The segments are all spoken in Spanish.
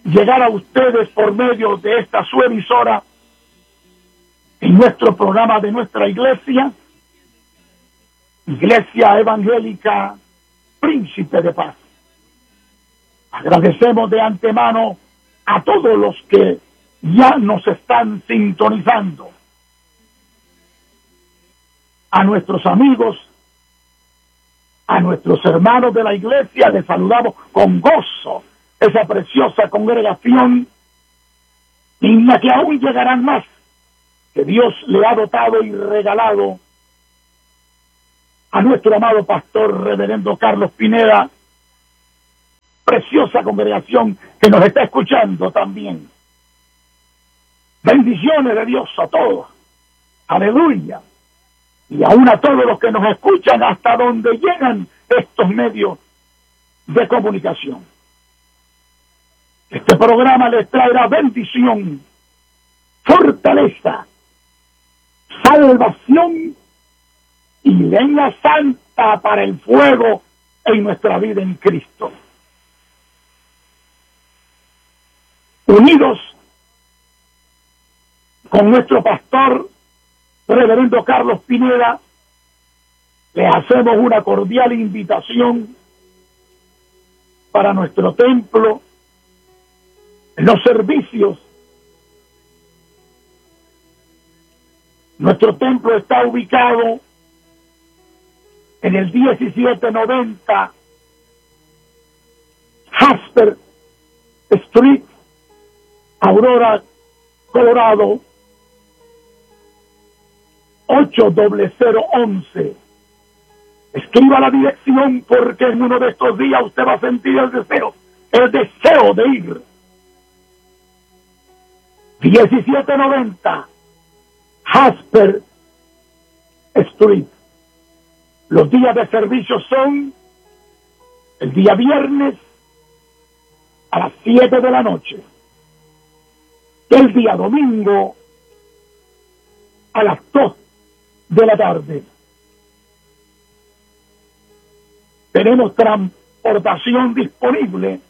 llegar a ustedes por medio de esta su emisora, en nuestro programa de nuestra iglesia, Iglesia Evangélica Príncipe de Paz. Agradecemos de antemano a todos los que ya nos están sintonizando, a nuestros amigos, a nuestros hermanos de la iglesia. Les saludamos con gozo, esa preciosa congregación, y en la que aún llegarán más, que Dios le ha dotado y regalado a nuestro amado pastor reverendo Carlos Pineda, preciosa congregación que nos está escuchando también. Bendiciones de Dios a todos, aleluya, y aún a todos los que nos escuchan hasta donde llegan estos medios de comunicación. Este programa les traerá bendición, fortaleza, salvación y leña santa para el fuego en nuestra vida en Cristo. Unidos con nuestro pastor reverendo Carlos Pineda, le hacemos una cordial invitación para nuestro templo, en los servicios. Nuestro templo está ubicado en el 1790 Jasper Street, Aurora, Colorado, 80011. Escriba la dirección, porque en uno de estos días usted va a sentir el deseo de ir. 1790 Jasper Street. Los días de servicio son el día viernes a las 7 de la noche, el día domingo a las 2 de la tarde. Tenemos transportación disponible.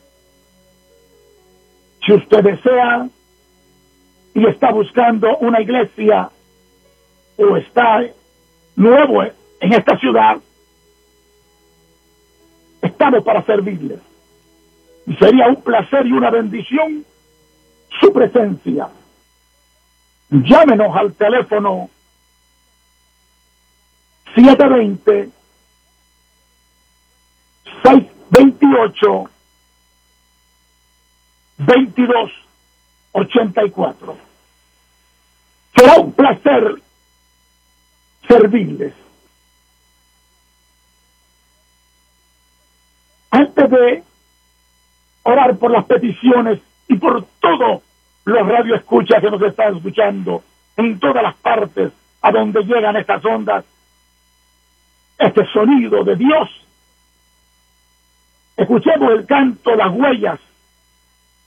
Si usted desea y está buscando una iglesia o está nuevo en esta ciudad, estamos para servirles. Y sería un placer y una bendición su presencia. Llámenos al teléfono 720-628-2284. Será un placer servirles. Antes de orar por las peticiones y por todos los radioescuchas que nos están escuchando en todas las partes a donde llegan estas ondas, este sonido de Dios, escuchemos el canto Las Huellas